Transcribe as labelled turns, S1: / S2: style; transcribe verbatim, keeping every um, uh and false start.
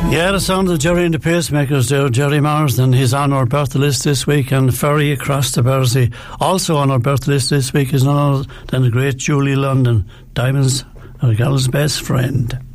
S1: Yeah, the sound of Jerry and the Pacemakers there, Jerry Marsden. He's on our birthday list this week, and Ferry Across the Mersey. Also on our birthday list this week is none other than the great Julie London, Diamonds, a girl's best friend.